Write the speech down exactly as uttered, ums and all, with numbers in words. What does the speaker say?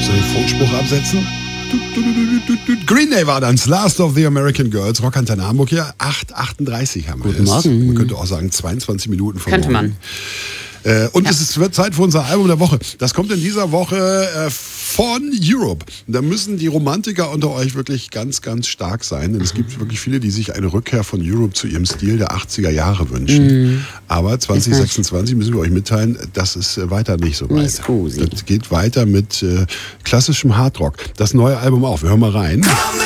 Soll ich den Funkspruch absetzen? Green Day war dann Last of the American Girls. Rockantenne Hamburg hier. acht Uhr achtunddreißig haben wir Guten jetzt. Morgen. Man könnte auch sagen zweiundzwanzig Minuten vor Könnte morgen. man. Äh, und Ja. es ist, wird Zeit für unser Album der Woche. Das kommt in dieser Woche äh, von Europe. Da müssen die Romantiker unter euch wirklich ganz, ganz stark sein. Denn es gibt wirklich viele, die sich eine Rückkehr von Europe zu ihrem Stil der achtziger Jahre wünschen. Mhm. Aber zwanzig sechsundzwanzig müssen wir euch mitteilen, das ist äh, weiter nicht so weit. Nicht cozy. Das geht weiter mit äh, klassischem Hardrock. Das neue Album auch. Wir hören mal rein. Come